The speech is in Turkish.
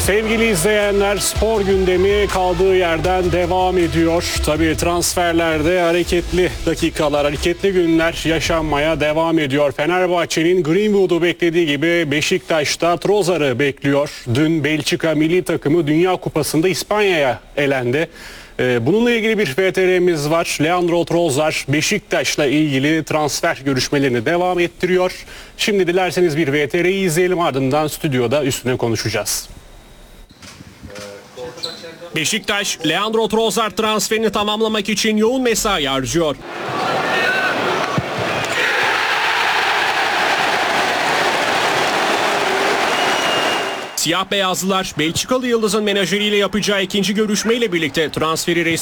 Sevgili izleyenler, spor gündemi kaldığı yerden devam ediyor. Tabii transferlerde hareketli dakikalar, hareketli günler yaşanmaya devam ediyor. Fenerbahçe'nin Greenwood'u beklediği gibi Beşiktaş'ta Trossard'ı bekliyor. Dün Belçika milli takımı Dünya Kupası'nda İspanya'ya elendi. Bununla ilgili bir VTR'miz var. Leandro Trossard Beşiktaş'la ilgili transfer görüşmelerini devam ettiriyor. Şimdi dilerseniz bir VTR'yi izleyelim, ardından stüdyoda üstüne konuşacağız. Beşiktaş, Leandro Trossard transferini tamamlamak için yoğun mesai harcıyor. Siyah beyazlılar Belçikalı yıldızın menajeriyle yapacağı ikinci görüşmeyle birlikte transferi